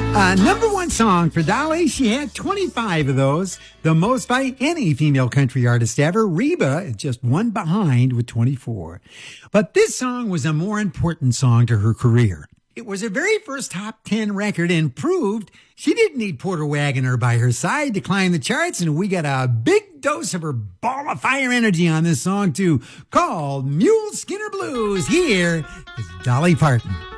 Number one song for Dolly. She had 25 of those, the most by any female country artist ever. Reba is just one behind with 24. But this song was a more important song to her career. It was her very first top 10 record and proved she didn't need Porter Wagoner by her side to climb the charts, and we got a big dose of her ball of fire energy on this song too, called Mule Skinner Blues. Here is Dolly Parton.